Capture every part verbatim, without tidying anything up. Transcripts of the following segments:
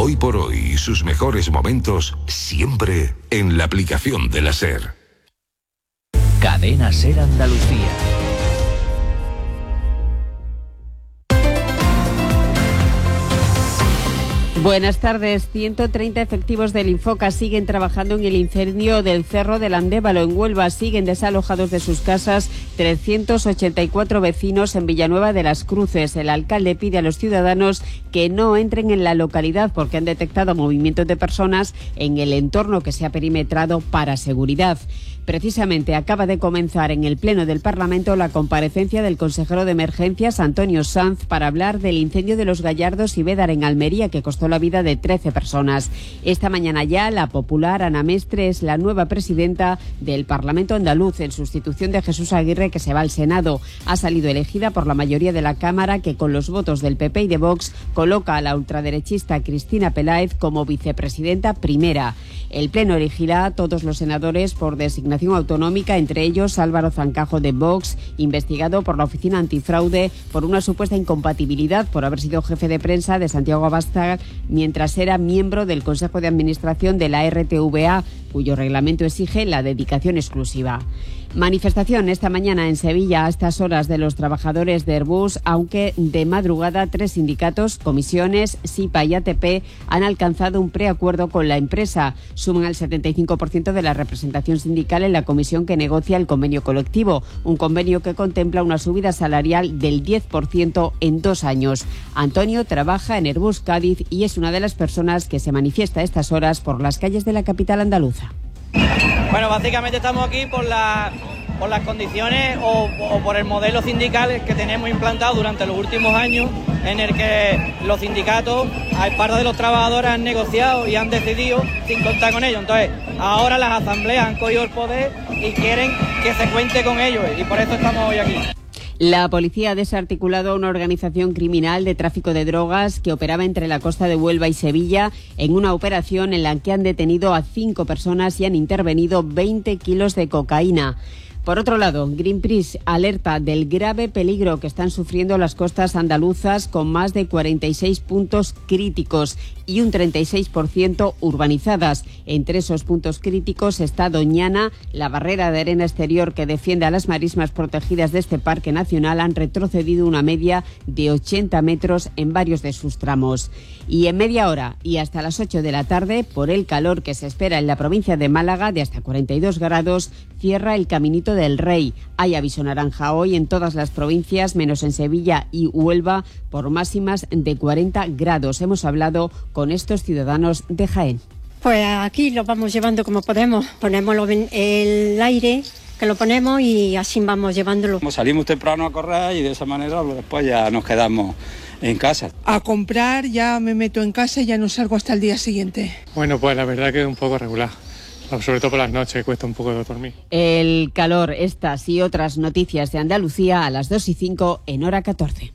Hoy por hoy y sus mejores momentos siempre en la aplicación de la SER. Cadena SER Andalucía. Buenas tardes. ciento treinta efectivos del Infoca siguen trabajando en el incendio del Cerro del Andévalo en Huelva. Siguen desalojados de sus casas trescientos ochenta y cuatro vecinos en Villanueva de las Cruces. El alcalde pide a los ciudadanos que no entren en la localidad porque han detectado movimientos de personas en el entorno que se ha perimetrado para seguridad. Precisamente acaba de comenzar en el Pleno del Parlamento la comparecencia del consejero de Emergencias, Antonio Sanz, para hablar del incendio de Los Gallardos y Bédar en Almería, que costó la vida de trece personas. Esta mañana ya la popular Ana Mestre es la nueva presidenta del Parlamento andaluz, en sustitución de Jesús Aguirre, que se va al Senado. Ha salido elegida por la mayoría de la Cámara, que con los votos del P P y de Vox coloca a la ultraderechista Cristina Peláez como vicepresidenta primera. El Pleno elegirá a todos los senadores por designación autonómica, entre ellos Álvaro Zancajo de Vox, investigado por la Oficina Antifraude por una supuesta incompatibilidad por haber sido jefe de prensa de Santiago Abascal mientras era miembro del Consejo de Administración de la R T V A, cuyo reglamento exige la dedicación exclusiva. Manifestación esta mañana en Sevilla a estas horas de los trabajadores de Airbus, aunque de madrugada tres sindicatos, comisiones, SIPA y A T P, han alcanzado un preacuerdo con la empresa. Suman al setenta y cinco por ciento de la representación sindical en la comisión que negocia el convenio colectivo, un convenio que contempla una subida salarial del diez por ciento en dos años. Antonio trabaja en Airbus Cádiz y es una de las personas que se manifiesta a estas horas por las calles de la capital andaluza. Bueno, básicamente estamos aquí por, la, por las condiciones o, o por el modelo sindical que tenemos implantado durante los últimos años, en el que los sindicatos, a parte de los trabajadores, han negociado y han decidido sin contar con ellos. Entonces, ahora las asambleas han cogido el poder y quieren que se cuente con ellos, y por eso estamos hoy aquí. La policía ha desarticulado una organización criminal de tráfico de drogas que operaba entre la costa de Huelva y Sevilla en una operación en la que han detenido a cinco personas y han intervenido veinte kilos de cocaína. Por otro lado, Greenpeace alerta del grave peligro que están sufriendo las costas andaluzas, con más de cuarenta y seis puntos críticos y un treinta y seis por ciento urbanizadas. Entre esos puntos críticos está Doñana. La barrera de arena exterior que defiende a las marismas protegidas de este parque nacional han retrocedido una media de ochenta metros en varios de sus tramos. Y en media hora y hasta las ocho de la tarde, por el calor que se espera en la provincia de Málaga de hasta cuarenta y dos grados, cierra el Caminito del Rey. Hay aviso naranja hoy en todas las provincias, menos en Sevilla y Huelva, por máximas de cuarenta grados. Hemos hablado con estos ciudadanos de Jaén. Pues aquí lo vamos llevando como podemos. Ponemos el aire, que lo ponemos, y así vamos llevándolo. Salimos temprano a correr y de esa manera después ya nos quedamos en casa. A comprar, ya me meto en casa y ya no salgo hasta el día siguiente. Bueno, pues la verdad que es un poco regular. Sobre todo por las noches, cuesta un poco de dormir. El calor, estas y otras noticias de Andalucía a las dos y cinco en hora catorce.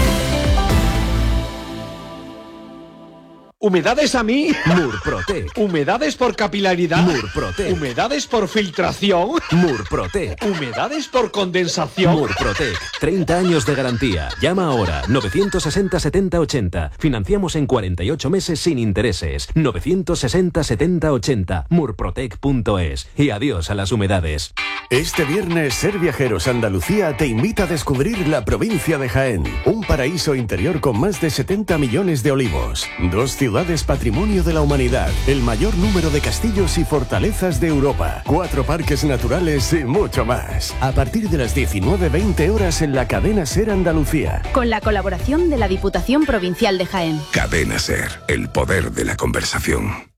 ¿Humedades a mí? Murprotec. ¿Humedades por capilaridad? Murprotec. ¿Humedades por filtración? Murprotec. ¿Humedades por condensación? Murprotec. treinta años de garantía. Llama ahora. novecientos sesenta setenta ochenta. Financiamos en cuarenta y ocho meses sin intereses. novecientos sesenta setenta ochenta. murprotec punto es. Y adiós a las humedades. Este viernes, Ser Viajeros Andalucía te invita a descubrir la provincia de Jaén. Un paraíso interior con más de setenta millones de olivos. Dos ciudades patrimonio de la humanidad. El mayor número de castillos y fortalezas de Europa. Cuatro parques naturales y mucho más. A partir de las diecinueve veinte horas en la cadena Ser Andalucía. Con la colaboración de la Diputación Provincial de Jaén. Cadena SER, el poder de la conversación.